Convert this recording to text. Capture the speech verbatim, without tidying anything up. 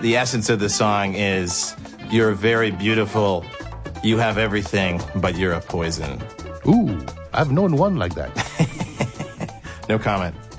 the essence of the song is, you're very beautiful, you have everything, but you're a poison. Ooh, I've known one like that. No comment.